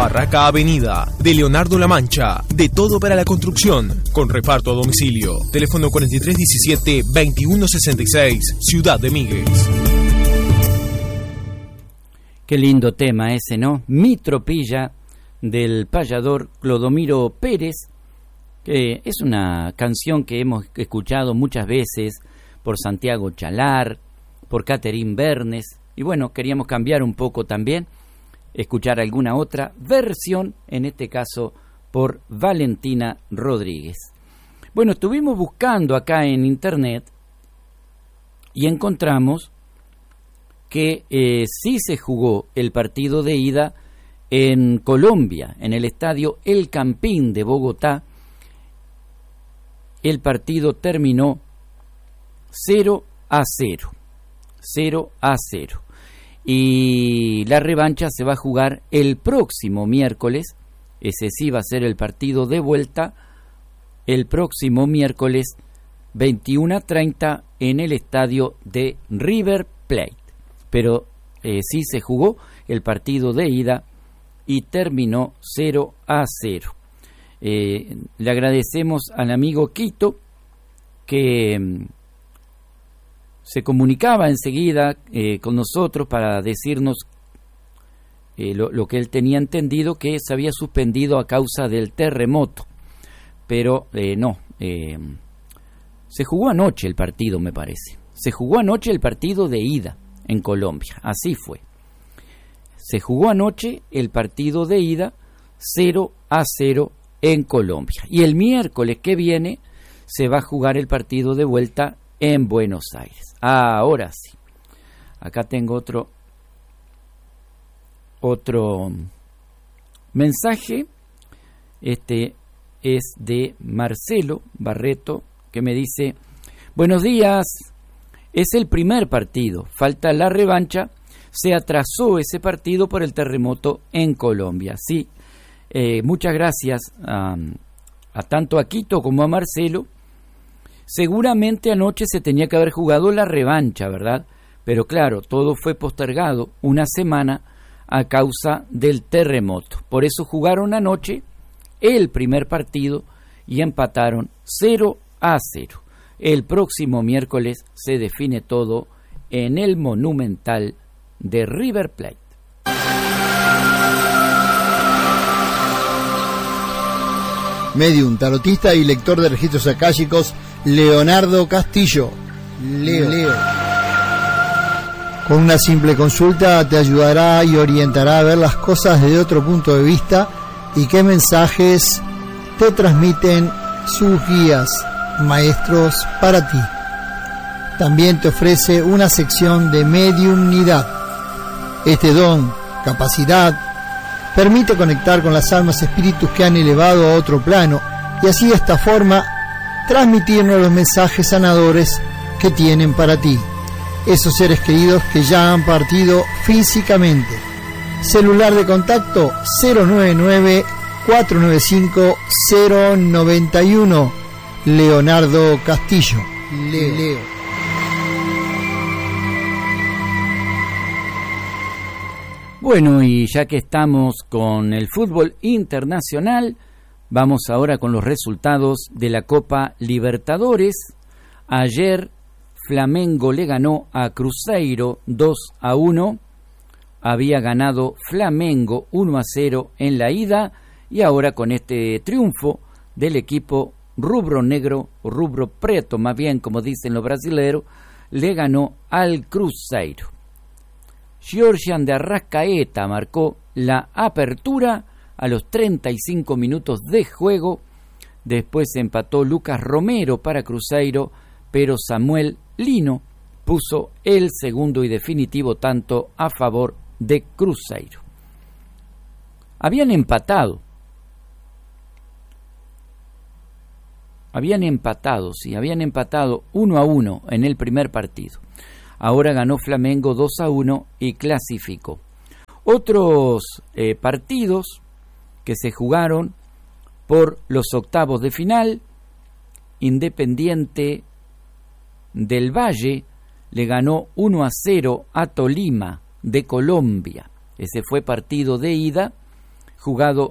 Barraca Avenida, de Leonardo La Mancha, de todo para la construcción, con reparto a domicilio. Teléfono 4317-2166, Ciudad de Míguez. Qué lindo tema ese, ¿no? Mi tropilla, del payador Clodomiro Pérez, que es una canción que hemos escuchado muchas veces por Santiago Chalar, por Catherine Bernes, y bueno, queríamos cambiar un poco también, escuchar alguna otra versión, en este caso por Valentina Rodríguez. Bueno, estuvimos buscando acá en internet y encontramos que sí se jugó el partido de ida en Colombia, en el estadio El Campín de Bogotá. El partido terminó 0-0. 0-0. Y la revancha se va a jugar el próximo miércoles. Ese sí va a ser el partido de vuelta el próximo miércoles 21:30 en el estadio de River Plate. Pero sí se jugó el partido de ida y terminó 0-0. Le agradecemos al amigo Quito que se comunicaba enseguida con nosotros para decirnos lo que él tenía entendido, que se había suspendido a causa del terremoto, pero no, se jugó anoche el partido, me parece, se jugó anoche el partido de ida en Colombia, así fue, se jugó anoche el partido de ida 0-0 en Colombia, y el miércoles que viene se va a jugar el partido de vuelta en Buenos Aires. Ahora sí, acá tengo otro mensaje. Este es de Marcelo Barreto, que me dice: buenos días, es el primer partido, falta la revancha, se atrasó ese partido por el terremoto en Colombia. Sí, muchas gracias a tanto a Quito como a Marcelo. Seguramente anoche se tenía que haber jugado la revancha, ¿verdad? Pero claro, todo fue postergado una semana a causa del terremoto. Por eso jugaron anoche el primer partido y empataron 0-0. El próximo miércoles se define todo en el Monumental de River Plate. Medium, tarotista y lector de registros akáshicos, Leonardo Castillo. Leo. Con una simple consulta te ayudará y orientará a ver las cosas desde otro punto de vista y qué mensajes te transmiten sus guías, maestros para ti. También te ofrece una sección de mediumnidad. Este don, capacidad, permite conectar con las almas espíritus que han elevado a otro plano y así de esta forma transmitirnos los mensajes sanadores que tienen para ti, esos seres queridos que ya han partido físicamente. Celular de contacto 099-495-091. Leonardo Castillo. Leo. Bueno, y ya que estamos con el fútbol internacional, vamos ahora con los resultados de la Copa Libertadores. Ayer Flamengo le ganó a Cruzeiro 2-1. Había ganado Flamengo 1-0 en la ida y ahora con este triunfo del equipo rubro negro, o rubro preto más bien, como dicen los brasileros, le ganó al Cruzeiro. Georgian de Arrascaeta marcó la apertura a los 35 minutos de juego. Después empató Lucas Romero para Cruzeiro, pero Samuel Lino puso el segundo y definitivo tanto a favor de Cruzeiro. Habían empatado 1-1 en el primer partido. Ahora ganó Flamengo 2-1 y clasificó. Otros partidos que se jugaron por los octavos de final: Independiente del Valle le ganó 1-0 a Tolima de Colombia. Ese fue partido de ida. jugado